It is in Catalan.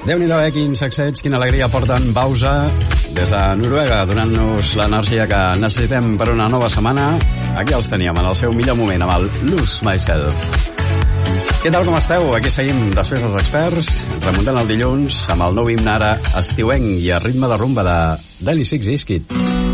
Déu-n'hi-do, quins sacsets, quina alegria porten Bausa des de Noruega, donant-nos l'energia que necessitem per una nova setmana. Aquí els teníem en el seu millor moment amb el Lose Myself. Què tal, com esteu? Aquí seguim després dels experts, remuntant el dilluns amb el nou himne ara estiuenc i a ritme de rumba de Danny Six i Skid.